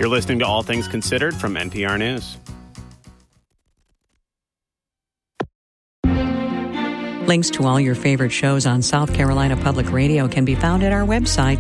You're listening to All Things Considered from NPR News. Links to all your favorite shows on South Carolina Public Radio can be found at our website,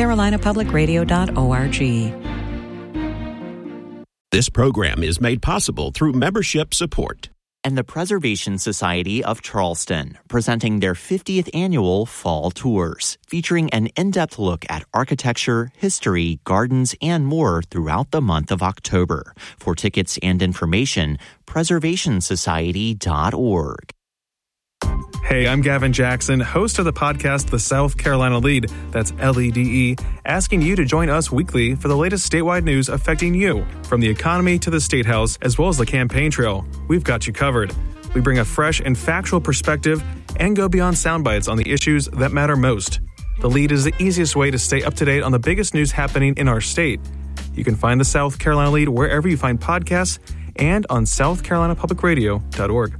southcarolinapublicradio.org. This program is made possible through membership support. And the Preservation Society of Charleston, presenting their 50th annual Fall Tours, featuring an in-depth look at architecture, history, gardens, and more throughout the month of October. For tickets and information, preservationsociety.org. Hey, I'm Gavin Jackson, host of the podcast The South Carolina Lead, that's LEDE, asking you to join us weekly for the latest statewide news affecting you, from the economy to the State House, as well as the campaign trail. We've got you covered. We bring a fresh and factual perspective and go beyond sound bites on the issues that matter most. The Lead is the easiest way to stay up to date on the biggest news happening in our state. You can find the South Carolina Lead wherever you find podcasts and on southcarolinapublicradio.org.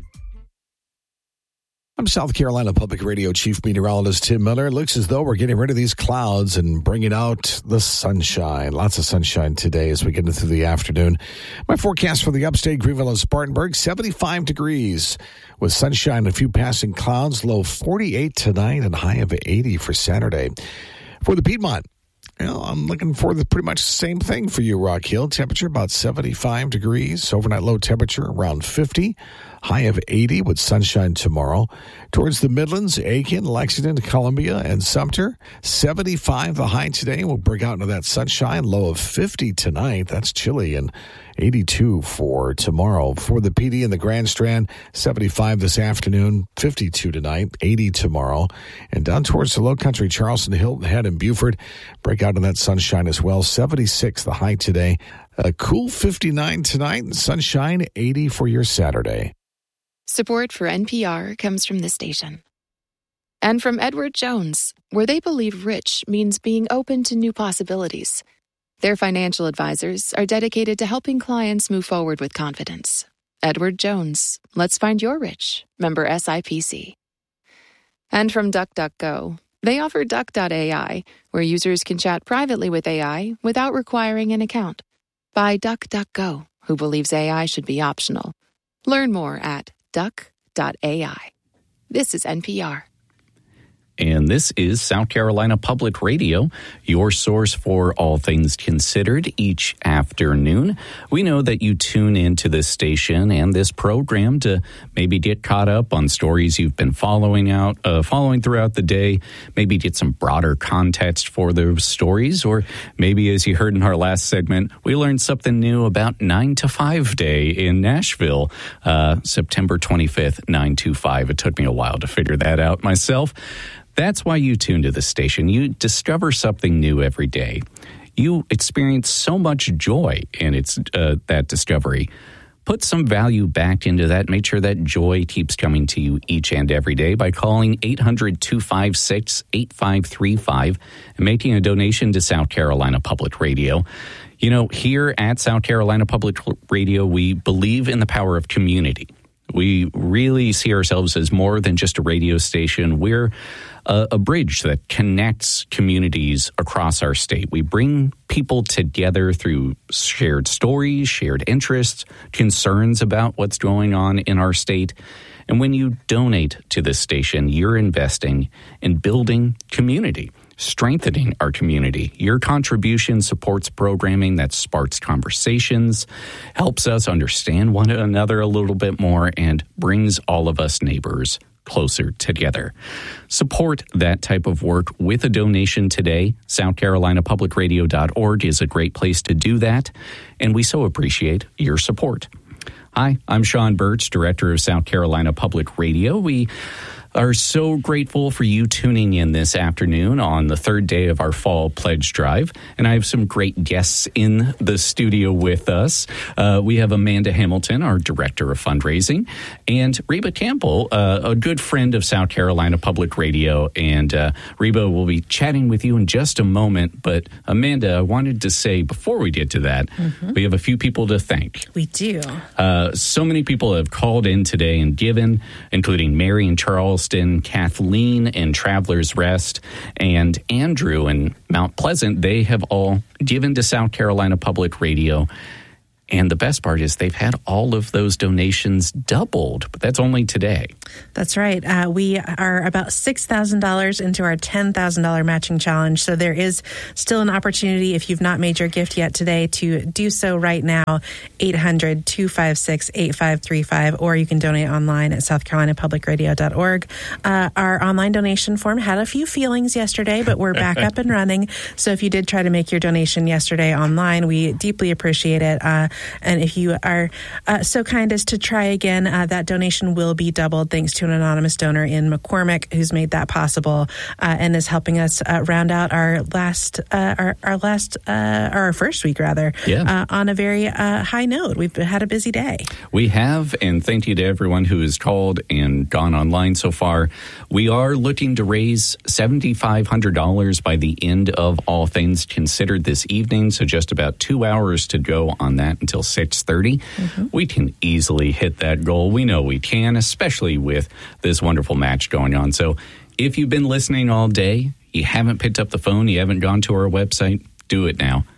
I'm South Carolina Public Radio Chief Meteorologist Tim Miller. It looks as though we're getting rid of these clouds and bringing out the sunshine. Lots of sunshine today as we get into the afternoon. My forecast for the upstate, Greenville and Spartanburg, 75 degrees with sunshine and a few passing clouds. Low 48 tonight and high of 80 for Saturday. For the Piedmont, I'm looking for pretty much the same thing for you, Rock Hill. Temperature about 75 degrees. Overnight low temperature around 50. High of 80 with sunshine tomorrow. Towards the Midlands, Aiken, Lexington, Columbia, and Sumter, 75 the high today. We'll break out into that sunshine. Low of 50 tonight. That's chilly, and 82 for tomorrow. For the PD and the Grand Strand, 75 this afternoon, 52 tonight, 80 tomorrow. And down towards the Low Country, Charleston, Hilton Head, and Beaufort, break out in that sunshine as well. 76 the high today. A cool 59 tonight, and sunshine 80 for your Saturday. Support for NPR comes from this station. And from Edward Jones, where they believe rich means being open to new possibilities. Their financial advisors are dedicated to helping clients move forward with confidence. Edward Jones, let's find your rich. Member SIPC. And from DuckDuckGo, they offer Duck.ai, where users can chat privately with AI without requiring an account. By DuckDuckGo, who believes AI should be optional. Learn more at duck.ai. This is NPR. And this is South Carolina Public Radio, your source for all things considered each afternoon. We know that you tune into this station and this program to maybe get caught up on stories you've been following throughout the day, maybe get some broader context for those stories, or maybe, as you heard in our last segment, we learned something new about 9 to 5 Day in Nashville, September 25th, 9 to 5. It took me a while to figure that out myself. That's why you tune to the station. You discover something new every day. You experience so much joy in that discovery. Put some value back into that. Make sure that joy keeps coming to you each and every day by calling 800-256-8535 and making a donation to South Carolina Public Radio. You know, here at South Carolina Public Radio, we believe in the power of community. We really see ourselves as more than just a radio station. We're a bridge that connects communities across our state. We bring people together through shared stories, shared interests, concerns about what's going on in our state. And when you donate to this station, you're investing in building community, strengthening our community. Your contribution supports programming that sparks conversations, helps us understand one another a little bit more, and brings all of us neighbors closer together. Support that type of work with a donation today. SouthCarolinaPublicRadio.org is a great place to do that, and we so appreciate your support. Hi, I'm Sean Birch, Director of South Carolina Public Radio. We are so grateful for you tuning in this afternoon on the third day of our fall pledge drive. And I have some great guests in the studio with us. We have Amanda Hamilton, our Director of Fundraising, and Reba Campbell, a good friend of South Carolina Public Radio. And Reba will be chatting with you in just a moment. But Amanda, I wanted to say before we get to that, we have a few people to thank. We do. So many people have called in today and given, including Mary in Charleston, Charleston, Kathleen in Travelers Rest, and Andrew in Mount Pleasant, they have all given to South Carolina Public Radio. And the best part is they've had all of those donations doubled, but that's only today. That's right. We are about $6,000 into our $10,000 matching challenge. So there is still an opportunity, if you've not made your gift yet today, to do so right now. 800-256-8535, or you can donate online at southcarolinapublicradio.org. Our online donation form had a few feelings yesterday, but we're back up and running. So if you did try to make your donation yesterday online, we deeply appreciate it. And if you are so kind as to try again, that donation will be doubled thanks to an anonymous donor in McCormick who's made that possible and is helping us round out our first week on a very high note. We've had a busy day. We have, and thank you to everyone who has called and gone online so far. We are looking to raise $7,500 by the end of All Things Considered this evening, so just about 2 hours to go on that until 6:30. We can easily hit that goal. We know we can, especially with this wonderful match going on. So if you've been listening all day, you haven't picked up the phone, you haven't gone to our website, do it now.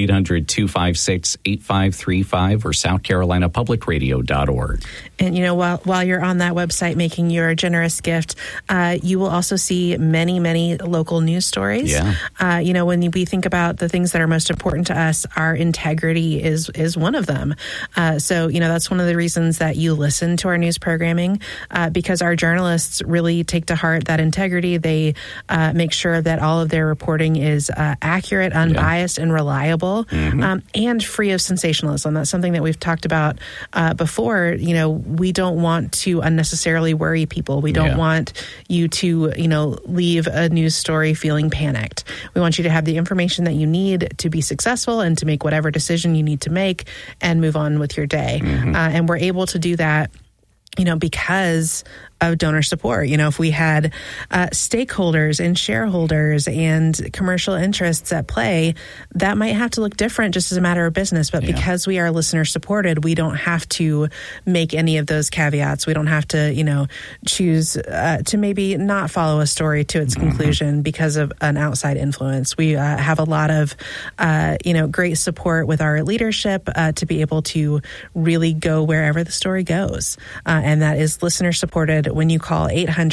800-256-8535 or southcarolinapublicradio.org. And, while you're on that website making your generous gift, you will also see many, many local news stories. Yeah. When we think about the things that are most important to us, our integrity is one of them. So that's one of the reasons that you listen to our news programming, because our journalists really take to heart that integrity. They make sure that all of their reporting is accurate, unbiased, and reliable. And free of sensationalism. That's something that we've talked about before. We don't want to unnecessarily worry people. We don't want you to, leave a news story feeling panicked. We want you to have the information that you need to be successful and to make whatever decision you need to make and move on with your day. And we're able to do that, because of donor support. If we had stakeholders and shareholders and commercial interests at play, that might have to look different just as a matter of business. But because we are listener supported, we don't have to make any of those caveats. We don't have to, choose to maybe not follow a story to its conclusion because of an outside influence. We have a lot of, great support with our leadership to be able to really go wherever the story goes. And that is listener supported when you call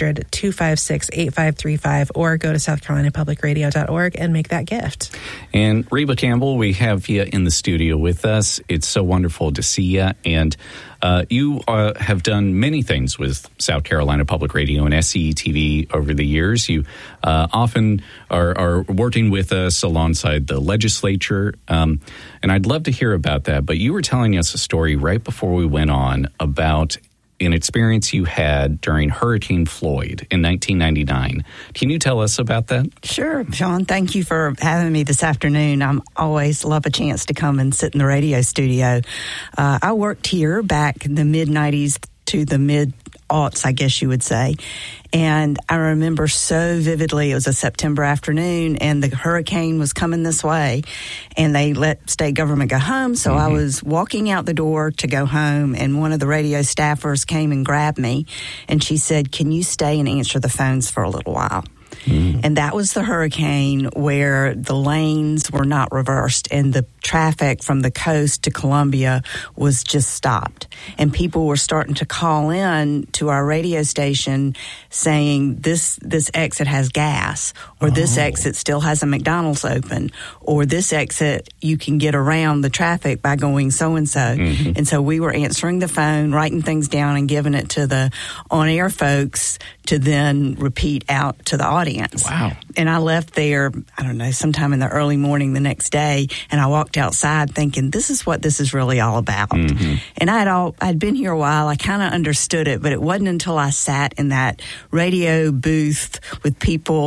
800-256-8535 or go to southcarolinapublicradio.org and make that gift. And Reba Campbell, we have you in the studio with us. It's so wonderful to see you. And you have done many things with South Carolina Public Radio and SCE-TV over the years. You often are working with us alongside the legislature, and I'd love to hear about that. But you were telling us a story right before we went on about an experience you had during Hurricane Floyd in 1999. Can you tell us about that? Sure, Sean. Thank you for having me this afternoon. I always love a chance to come and sit in the radio studio. I worked here back in the mid-90s to the mid-aughts, I guess you would say. And I remember so vividly, it was a September afternoon, and the hurricane was coming this way, and they let state government go home. So I was walking out the door to go home, and one of the radio staffers came and grabbed me, and she said, "Can you stay and answer the phones for a little while?" And that was the hurricane where the lanes were not reversed and the traffic from the coast to Columbia was just stopped. And people were starting to call in to our radio station saying this exit has gas, or this exit still has a McDonald's open, or this exit you can get around the traffic by going so-and-so. And so we were answering the phone, writing things down and giving it to the on-air folks to then repeat out to the audience. Wow. And I left there, I don't know, sometime in the early morning the next day, and I walked outside thinking, this is what this is really all about. And I'd been here a while, I kind of understood it, but it wasn't until I sat in that radio booth with people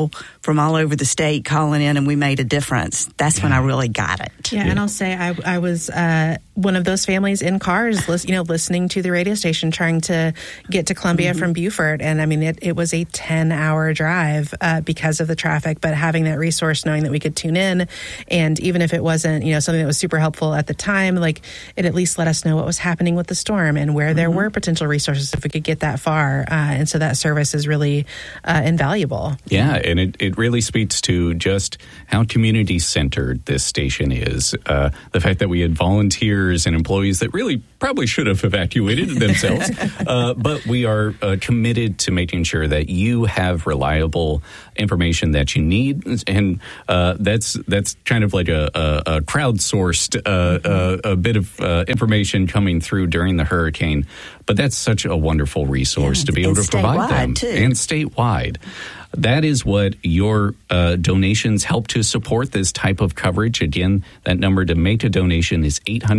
from all over the state calling in, and we made a difference. That's when I really got it. Yeah, and I'll say I was one of those families in cars, listening to the radio station, trying to get to Columbia from Beaufort. And I mean, it was a 10-hour drive because of the traffic, but having that resource, knowing that we could tune in, and even if it wasn't, something that was super helpful at the time, like it at least let us know what was happening with the storm and where there were potential resources if we could get that far. And so that service is really invaluable. Yeah, and it really speaks to just how community-centered this station is. The fact that we had volunteers and employees that really probably should have evacuated themselves, but we are committed to making sure that you have reliable information that you need, and that's kind of like a crowdsourced a bit of information coming through during the hurricane. But that's such a wonderful resource to be able to provide them, too. And statewide. That is what your donations help to support this type of coverage. Again, that number to make a donation is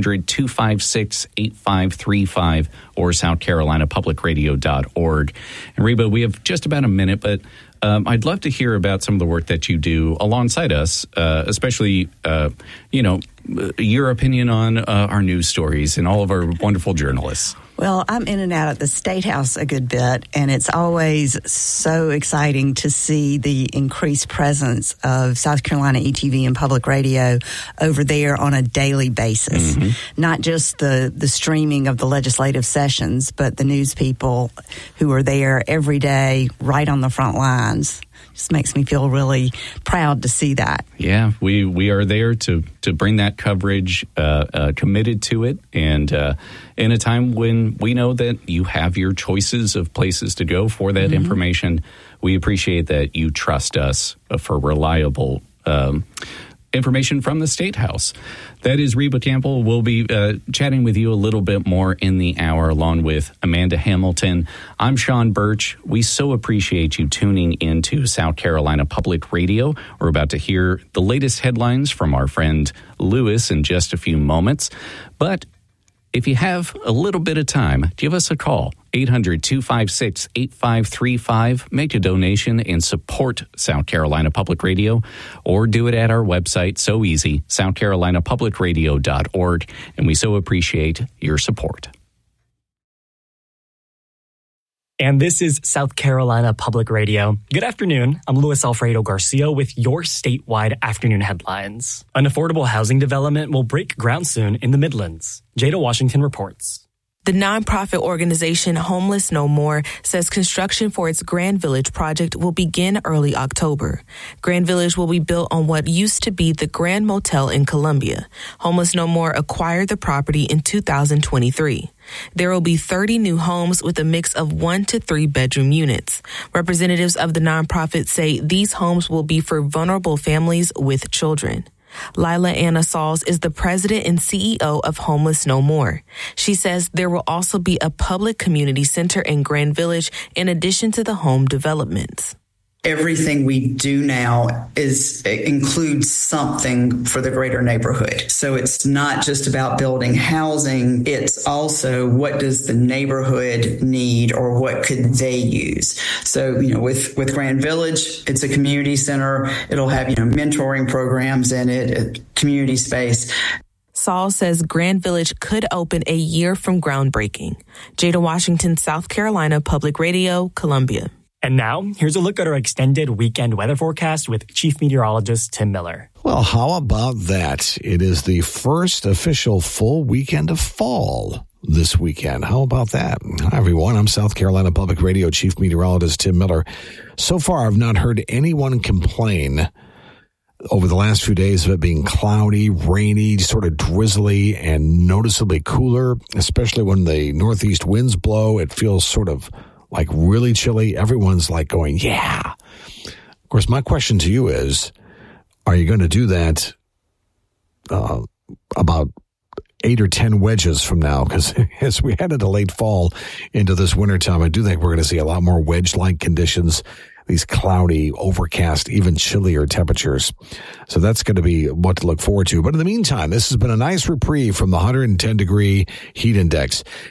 800-256-8535 or SouthCarolinaPublicRadio.org. And Reba, we have just about a minute, but I'd love to hear about some of the work that you do alongside us, especially, your opinion on our news stories and all of our wonderful journalists. Well, I'm in and out at the State House a good bit, and it's always so exciting to see the increased presence of South Carolina ETV and public radio over there on a daily basis. Not just the streaming of the legislative sessions, but the news people who are there every day right on the front lines. Just makes me feel really proud to see that. Yeah, we are there to bring that coverage, committed to it, and in a time when we know that you have your choices of places to go for that information, we appreciate that you trust us for reliable information from the State House. That is Reba Campbell. We'll be chatting with you a little bit more in the hour, along with Amanda Hamilton. I'm Sean Birch. We so appreciate you tuning into South Carolina Public Radio. We're about to hear the latest headlines from our friend Lewis in just a few moments. But if you have a little bit of time, give us a call, 800-256-8535. Make a donation and support South Carolina Public Radio, or do it at our website, so easy, SouthCarolinaPublicRadio.org, and we so appreciate your support. And this is South Carolina Public Radio. Good afternoon. I'm Luis Alfredo Garcia with your statewide afternoon headlines. An affordable housing development will break ground soon in the Midlands. Jada Washington reports. The nonprofit organization Homeless No More says construction for its Grand Village project will begin early October. Grand Village will be built on what used to be the Grand Motel in Columbia. Homeless No More acquired the property in 2023. There will be 30 new homes with a mix of 1 to 3 bedroom units. Representatives of the nonprofit say these homes will be for vulnerable families with children. Lila Anna Sauls is the president and CEO of Homeless No More. She says there will also be a public community center in Grand Village in addition to the home developments. Everything we do now includes something for the greater neighborhood. So it's not just about building housing. It's also what does the neighborhood need, or what could they use? So, with Grand Village, it's a community center. It'll have, mentoring programs in it, a community space. Saul says Grand Village could open a year from groundbreaking. Jada Washington, South Carolina Public Radio, Columbia. And now, here's a look at our extended weekend weather forecast with Chief Meteorologist Tim Miller. Well, how about that? It is the first official full weekend of fall this weekend. How about that? Hi, everyone. I'm South Carolina Public Radio Chief Meteorologist Tim Miller. So far, I've not heard anyone complain over the last few days of it being cloudy, rainy, sort of drizzly, and noticeably cooler, especially when the northeast winds blow. It feels sort of like really chilly. Everyone's like going, yeah. Of course, my question to you is, are you going to do that about 8 or 10 wedges from now? Because as we head into late fall into this wintertime, I do think we're going to see a lot more wedge-like conditions, these cloudy, overcast, even chillier temperatures. So that's going to be what to look forward to. But in the meantime, this has been a nice reprieve from the 110-degree heat index.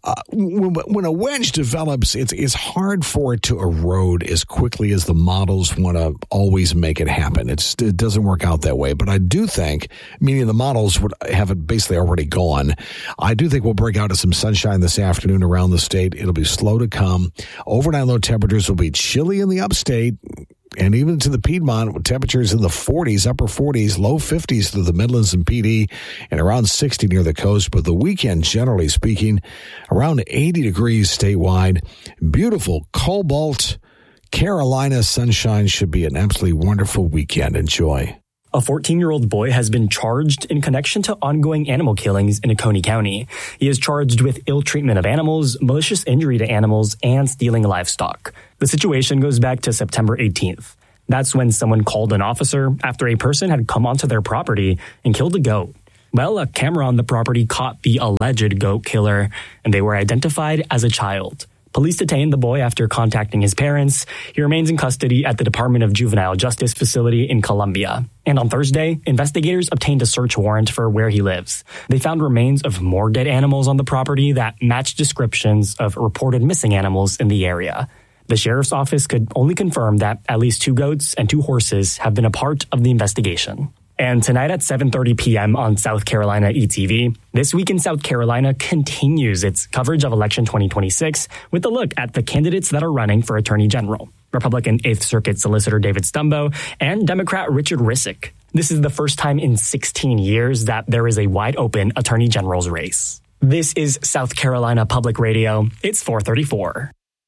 when a wedge develops, it's hard for it to erode as quickly as the models want to always make it happen. It doesn't work out that way. But I do think, meaning the models would have it basically already gone, I do think we'll break out of some sunshine this afternoon around the state. It'll be slow to come. Overnight low temperatures will be chilly in the upstate. And even to the Piedmont, with temperatures in the 40s, upper 40s, low 50s through the Midlands and PD, and around 60 near the coast. But the weekend, generally speaking, around 80 degrees statewide. Beautiful Cobalt, Carolina sunshine. Should be an absolutely wonderful weekend. Enjoy. A 14-year-old boy has been charged in connection to ongoing animal killings in Oconee County. He is charged with ill treatment of animals, malicious injury to animals, and stealing livestock. The situation goes back to September 18th. That's when someone called an officer after a person had come onto their property and killed a goat. Well, a camera on the property caught the alleged goat killer, and they were identified as a child. Police detained the boy after contacting his parents. He remains in custody at the Department of Juvenile Justice facility in Columbia. And on Thursday, investigators obtained a search warrant for where he lives. They found remains of more dead animals on the property that matched descriptions of reported missing animals in the area. The sheriff's office could only confirm that at least 2 goats and 2 horses have been a part of the investigation. And tonight at 7:30 p.m. on South Carolina ETV, This Week in South Carolina continues its coverage of Election 2026 with a look at the candidates that are running for Attorney General. Republican 8th Circuit Solicitor David Stumbo and Democrat Richard Rissick. This is the first time in 16 years that there is a wide-open Attorney General's race. This is South Carolina Public Radio. It's 4:34.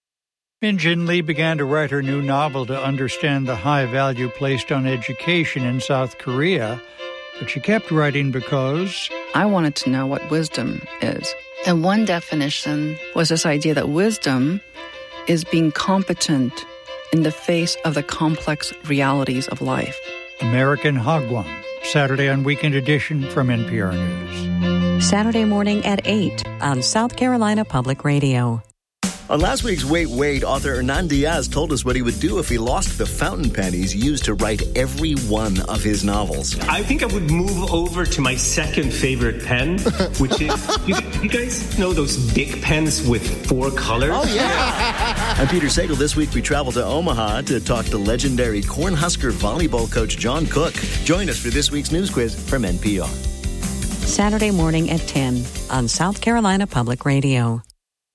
Min Jin Lee began to write her new novel to understand the high value placed on education in South Korea, but she kept writing because I wanted to know what wisdom is. And one definition was this idea that wisdom is being competent in the face of the complex realities of life. American Hagwon, Saturday on Weekend Edition from NPR News. Saturday morning at 8 on South Carolina Public Radio. On last week's Wait, Wait, author Hernan Diaz told us what he would do if he lost the fountain pen he's used to write every one of his novels. I think I would move over to my second favorite pen, which is, you guys know those big pens with 4 colors? Oh, yeah. I'm Peter Sagal. This week we travel to Omaha to talk to legendary Cornhusker volleyball coach John Cook. Join us for this week's news quiz from NPR. Saturday morning at 10 on South Carolina Public Radio.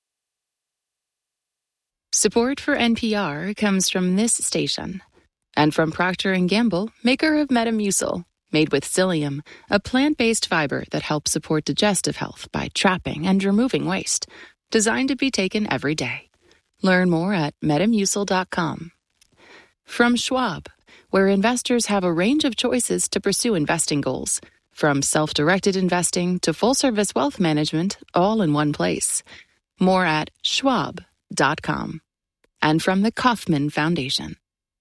Support for NPR comes from this station and from Procter & Gamble, maker of Metamucil, made with psyllium, a plant-based fiber that helps support digestive health by trapping and removing waste, designed to be taken every day. Learn more at metamucil.com. From Schwab, where investors have a range of choices to pursue investing goals, from self-directed investing to full-service wealth management, all in one place. More at schwab.com. And from the Kauffman Foundation.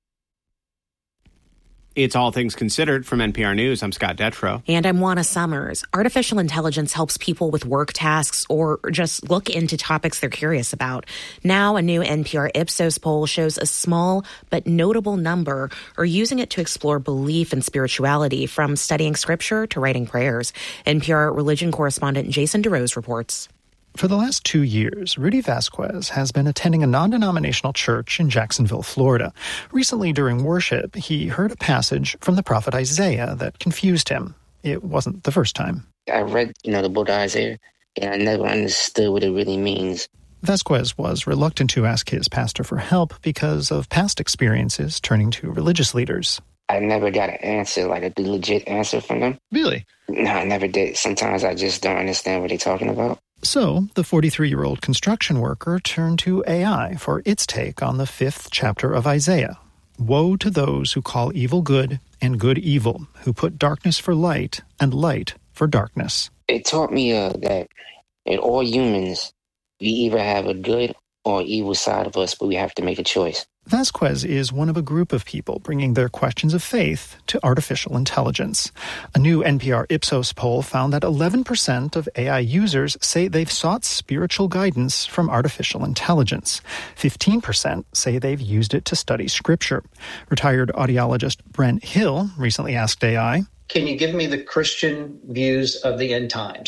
It's All Things Considered from NPR News. I'm Scott Detrow. And I'm Juana Summers. Artificial intelligence helps people with work tasks or just look into topics they're curious about. Now, a new NPR Ipsos poll shows a small but notable number are using it to explore belief and spirituality, from studying scripture to writing prayers. NPR religion correspondent Jason DeRose reports. For the last 2 years, Rudy Vasquez has been attending a non-denominational church in Jacksonville, Florida. Recently, during worship, he heard a passage from the prophet Isaiah that confused him. It wasn't the first time. I read, the book of Isaiah, and I never understood what it really means. Vasquez was reluctant to ask his pastor for help because of past experiences turning to religious leaders. I never got an answer, like a legit answer from them. Really? No, I never did. Sometimes I just don't understand what they're talking about. So, the 43-year-old construction worker turned to AI for its take on the 5th chapter of Isaiah. Woe to those who call evil good and good evil, who put darkness for light and light for darkness. It taught me that in all humans, we either have a good or evil side of us, but we have to make a choice. Vasquez is one of a group of people bringing their questions of faith to artificial intelligence. A new NPR Ipsos poll found that 11% of AI users say they've sought spiritual guidance from artificial intelligence. 15% say they've used it to study scripture. Retired audiologist Brent Hill recently asked AI, "Can you give me the Christian views of the end times?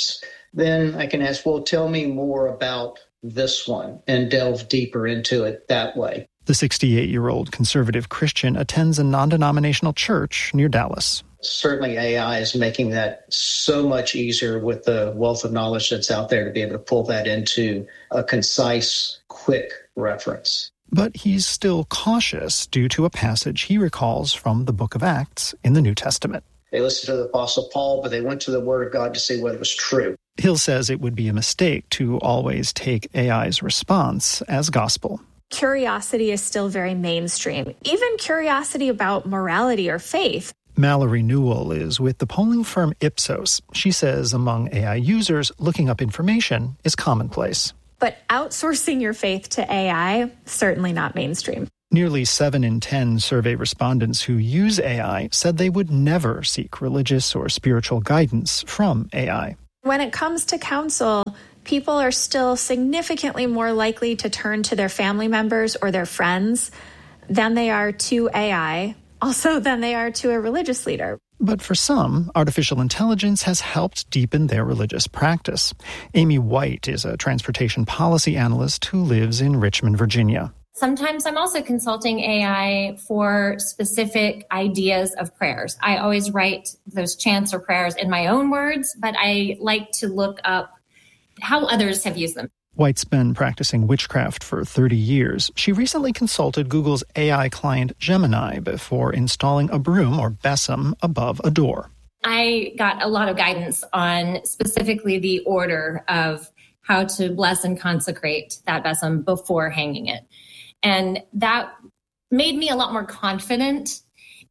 then I can ask, well, tell me more about this one and delve deeper into it that way. The 68-year-old conservative Christian attends a non-denominational church near Dallas. Certainly AI is making that so much easier with the wealth of knowledge that's out there to be able to pull that into a concise, quick reference. But he's still cautious due to a passage he recalls from the book of Acts in the New Testament. They listened to the Apostle Paul, but they went to the Word of God to see whether it was true. Hill says it would be a mistake to always take AI's response as gospel. Curiosity is still very mainstream, even curiosity about morality or faith. Mallory Newell is with the polling firm Ipsos. She says among AI users, looking up information is commonplace. But outsourcing your faith to AI, certainly not mainstream. Nearly 7 in 10 survey respondents who use AI said they would never seek religious or spiritual guidance from AI. When it comes to counsel, people are still significantly more likely to turn to their family members or their friends than they are to AI, also than they are to a religious leader. But for some, artificial intelligence has helped deepen their religious practice. Amy White is a transportation policy analyst who lives in Richmond, Virginia. Sometimes I'm also consulting AI for specific ideas of prayers. I always write those chants or prayers in my own words, but I like to look up how others have used them. White's been practicing witchcraft for 30 years. She recently consulted Google's AI client Gemini before installing a broom or besom above a door. I got a lot of guidance on specifically the order of how to bless and consecrate that besom before hanging it. And that made me a lot more confident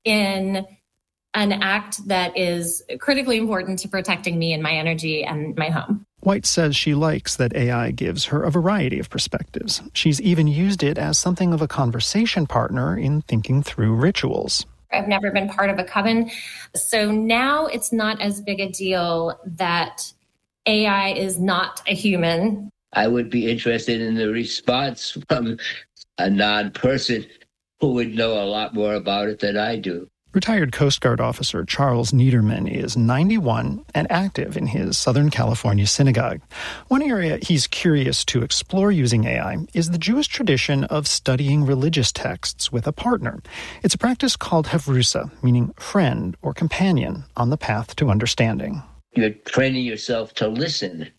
in an act that is critically important to protecting me and my energy and my home. White says she likes that AI gives her a variety of perspectives. She's even used it as something of a conversation partner in thinking through rituals. I've never been part of a coven, so now it's not as big a deal that AI is not a human. I would be interested in the response from a non-person who would know a lot more about it than I do. Retired Coast Guard officer Charles Niederman is 91 and active in his Southern California synagogue. One area he's curious to explore using AI is the Jewish tradition of studying religious texts with a partner. It's a practice called Havrusa, meaning friend or companion on the path to understanding. You're training yourself to listen,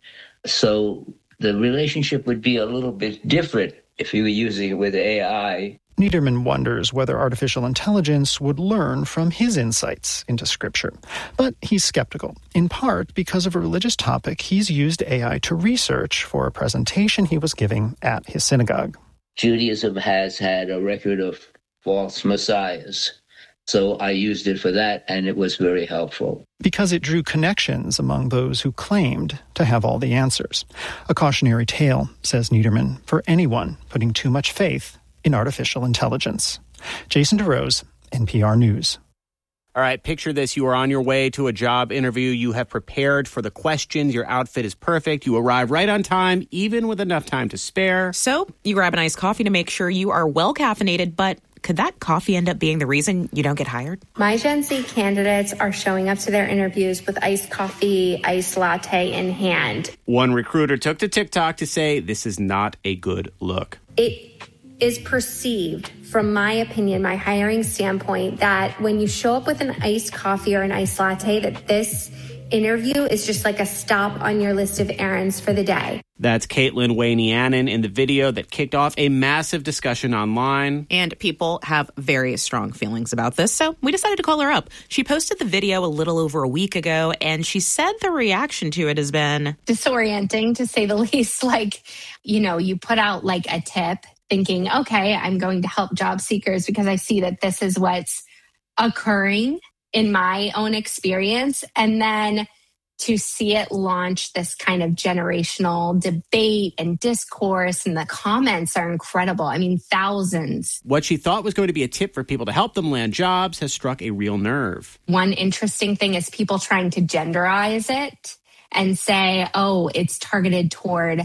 so the relationship would be a little bit different if you were using it with AI. Niederman wonders whether artificial intelligence would learn from his insights into Scripture. But he's skeptical, in part because of a religious topic he's used AI to research for a presentation he was giving at his synagogue. Judaism has had a record of false messiahs, so I used it for that, and it was very helpful. Because it drew connections among those who claimed to have all the answers. A cautionary tale, says Niederman, for anyone putting too much faith in artificial intelligence. Jason DeRose, NPR News. All right, picture this. You are on your way to a job interview. You have prepared for the questions. Your outfit is perfect. You arrive right on time, even with enough time to spare. So you grab an iced coffee to make sure you are well caffeinated, but could that coffee end up being the reason you don't get hired? My Gen Z candidates are showing up to their interviews with iced coffee, iced latte in hand. One recruiter took to TikTok to say this is not a good look. It is perceived, from my opinion, my hiring standpoint, that when you show up with an iced coffee or an iced latte, that this interview is just like a stop on your list of errands for the day. That's Caitlin Wayne-Annan in the video that kicked off a massive discussion online. And people have very strong feelings about this, so we decided to call her up. She posted the video a little over a week ago, and she said the reaction to it has been disorienting, to say the least. Like, you know, you put out like a tip thinking, okay, I'm going to help job seekers because I see that this is what's occurring in my own experience. And then to see it launch this kind of generational debate and discourse, and the comments are incredible. I mean, thousands. What she thought was going to be a tip for people to help them land jobs has struck a real nerve. One interesting thing is people trying to genderize it and say, oh, it's targeted toward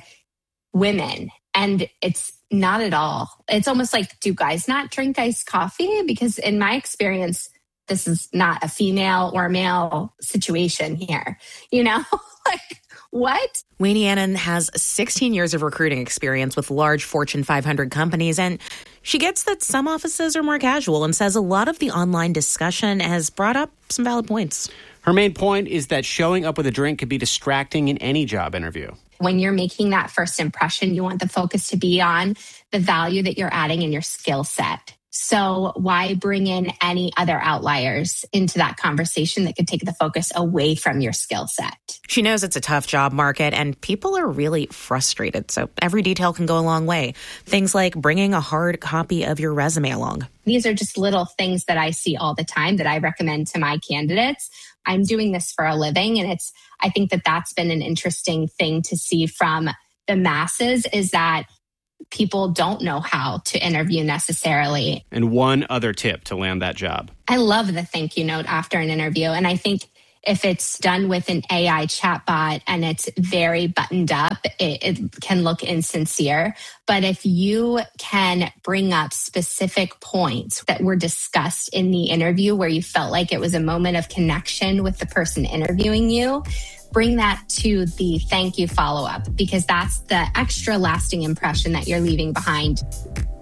women. And it's not at all. It's almost like, do guys not drink iced coffee? Because in my experience, this is not a female or male situation here. You know, like, what? Weenie Annan has 16 years of recruiting experience with large Fortune 500 companies, and she gets that some offices are more casual and says a lot of the online discussion has brought up some valid points. Her main point is that showing up with a drink could be distracting in any job interview. When you're making that first impression, you want the focus to be on the value that you're adding in your skill set. So why bring in any other outliers into that conversation that could take the focus away from your skill set? She knows it's a tough job market and people are really frustrated. So every detail can go a long way. Things like bringing a hard copy of your resume along. These are just little things that I see all the time that I recommend to my candidates. I'm doing this for a living, and I think that that's been an interesting thing to see from the masses, is that people don't know how to interview necessarily. And one other tip to land that job. I love the thank you note after an interview. And I think if it's done with an AI chatbot and it's very buttoned up, it can look insincere. But if you can bring up specific points that were discussed in the interview where you felt like it was a moment of connection with the person interviewing you, bring that to the thank you follow-up, because that's the extra lasting impression that you're leaving behind.